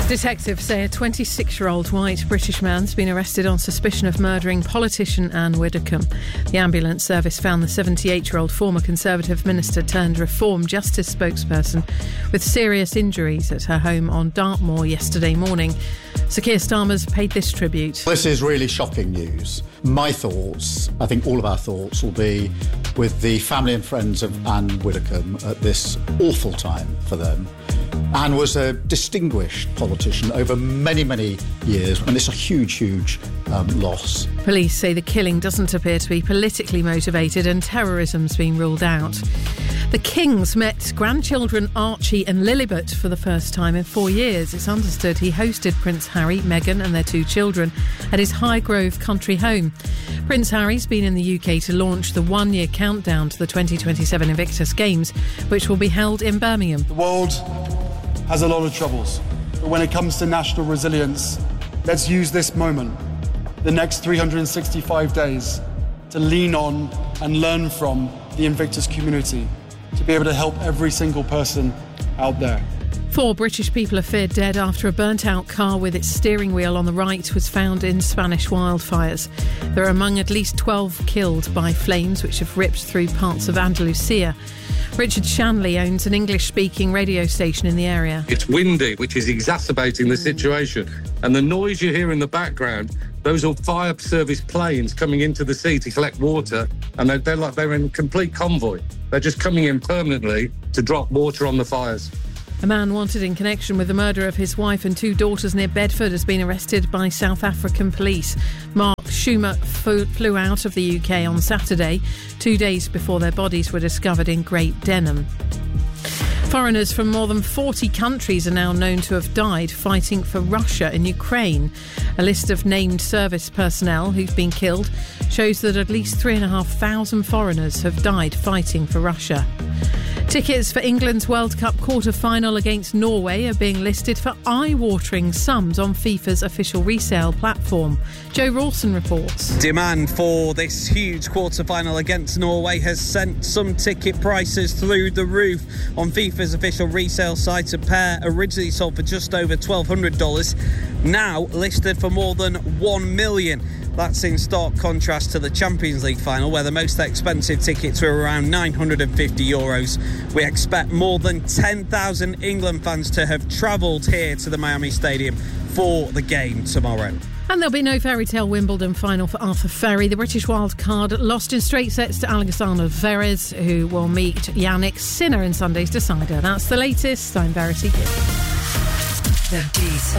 Detectives say a 26-year-old white British man's been arrested on suspicion of murdering politician Anne Widdecombe. The ambulance service found the 78-year-old former Conservative minister turned Reform Justice spokesperson with serious injuries at her home on Dartmoor yesterday morning. Sir Keir Starmer's paid this tribute. This is really shocking news. My thoughts, I think all of our thoughts, will be with the family and friends of Anne Widdecombe at this awful time for them. Anne was a distinguished politician over many, many years, and it's a huge loss. Police say the killing doesn't appear to be politically motivated and terrorism's been ruled out. The Kings met grandchildren Archie and Lilibet for the first time in 4 years. It's understood he hosted Prince Harry, Meghan and their 2 children at his Highgrove country home. Prince Harry's been in the UK to launch the one-year countdown to the 2027 Invictus Games, which will be held in Birmingham. The world has a lot of troubles, but when it comes to national resilience, let's use this moment, the next 365 days, to lean on and learn from the Invictus community, to be able to help every single person out there. 4 British people are feared dead after a burnt-out car with its steering wheel on the right was found in Spanish wildfires. They're among at least 12 killed by flames which have ripped through parts of Andalusia. Richard Shanley owns an English-speaking radio station in the area. It's windy, which is exacerbating the situation. And the noise you hear in the background, those are fire service planes coming into the sea to collect water, and they're in complete convoy. They're just coming in permanently to drop water on the fires. A man wanted in connection with the murder of his wife and 2 daughters near Bedford has been arrested by South African police. Mark Schumer flew out of the UK on Saturday, 2 days before their bodies were discovered in Great Denham. Foreigners from more than 40 countries are now known to have died fighting for Russia in Ukraine. A list of named service personnel who've been killed shows that at least 3,500 foreigners have died fighting for Russia. Tickets for England's World Cup quarter-final against Norway are being listed for eye-watering sums on FIFA's official resale platform. Joe Rawson reports. Demand for this huge quarter-final against Norway has sent some ticket prices through the roof. On FIFA's official resale site, a pair originally sold for just over $1,200, now listed for more than $1 million. That's in stark contrast to the Champions League final, where the most expensive tickets were around €950. We expect more than 10,000 England fans to have travelled here to the Miami Stadium for the game tomorrow. And there'll be no fairy tale Wimbledon final for Arthur Ferry. The British wildcard lost in straight sets to Alexander Zverev, who will meet Jannik Sinner in Sunday's decider. That's the latest. I'm Verity Gibb.